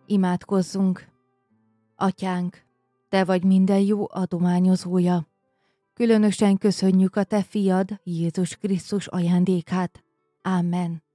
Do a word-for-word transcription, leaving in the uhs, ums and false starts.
Imádkozzunk! Atyánk, Te vagy minden jó adományozója. Különösen köszönjük a Te fiad, Jézus Krisztus ajándékát. Amen.